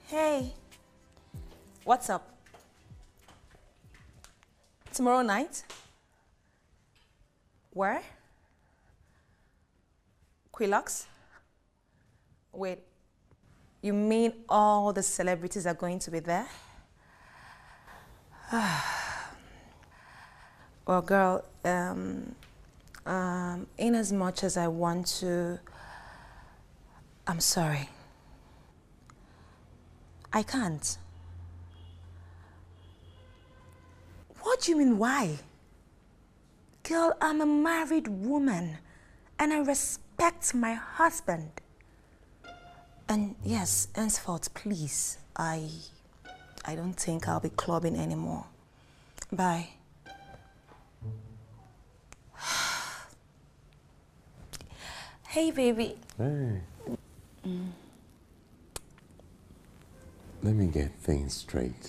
Hey, what's up? Tomorrow night? Where? Quilux? Wait, you mean all the celebrities are going to be there? Well, girl, in as much as I want to, I'm sorry. I can't. What do you mean, why? Girl, I'm a married woman and I respect my husband. And yes, henceforth, please, I don't think I'll be clubbing anymore. Bye. Hey, baby. Hey. Let me get things straight.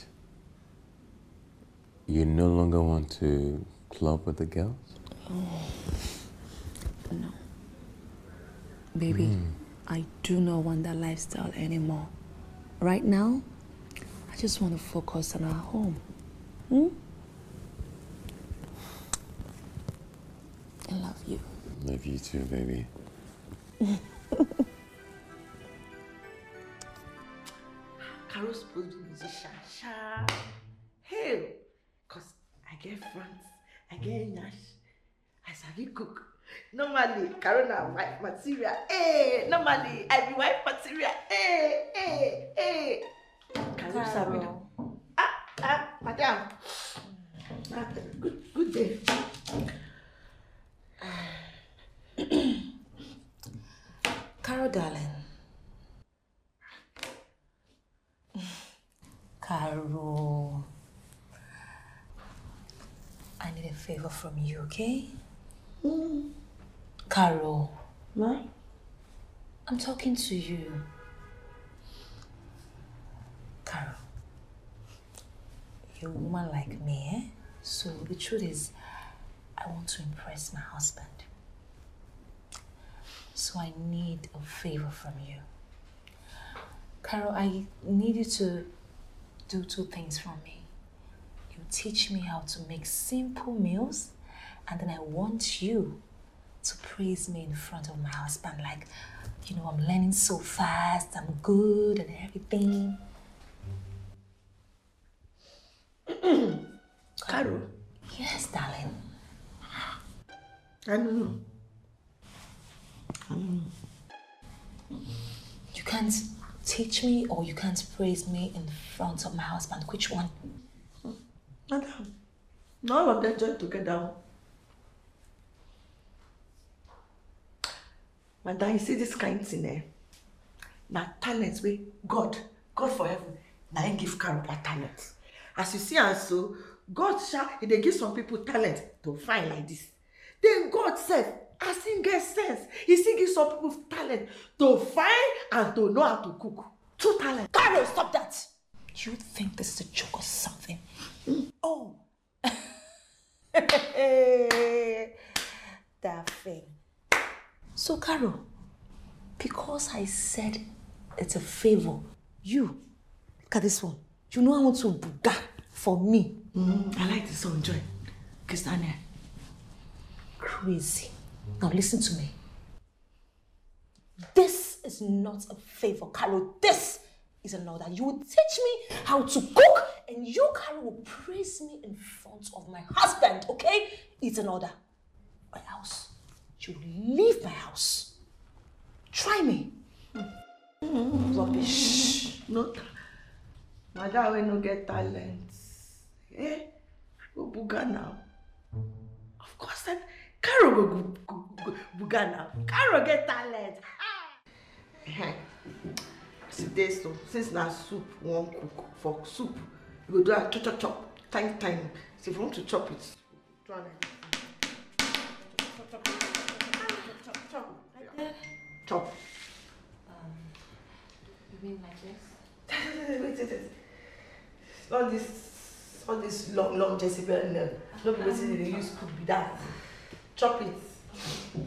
You no longer want to club with the girls? Oh, no. Baby, I do not want that lifestyle anymore. Right now, I just want to focus on our home. I love you. Love you too, baby. Carol's supposed to be a musician. Hey, cause I get France, I get Nash, I sabi cook. Normally, Carol na wife material. Hey, normally I be wife material. Hey. Carol sabi do. Madam. Good day. Carol, darling. Carol. I need a favor from you, okay? Carol. What? I'm talking to you. Carol. You're a woman like me, eh? So the truth is, I want to impress my husband. So I need a favor from you. Carol, I need you to do two things for me. You teach me how to make simple meals, and then I want you to praise me in front of my husband. Like, you know, I'm learning so fast, I'm good and everything. Carol? Yes, darling. I don't know. You can't teach me or you can't praise me in front of my husband. Which one? Madam, all of them join together. Madam, you see this kind thing, eh? Now talents wey God for heaven, now he give Carol that talent. As you see, and so God they give some people talent to find like this. Then God said, as he get sense, he still give some people talent to find and to know how to cook. Two talents. Carol, stop that! You think this is a joke or something? Oh. That thing. So, Carol, because I said it's a favor, you, look at this one. You know I want to buga for me. I like this song, Joy. Christiane. Crazy. Now listen to me. This is not a favor, Carol. This is an order. You will teach me how to cook, and you, Carol, will praise me in front of my husband, okay? It's an order. Or else, you will leave my house. Try me. Rubbish. No. Madam, we no get talent. Eh? Go buga now. Of course, then Carol go buga now. Carol get talent. Today, so since now soup won't cook for soup, you go do a chop, time. So if you want to chop it, do chop. You mean like this? Wait. All this long Jezebel, no be wetin they use cook be that. Chop it.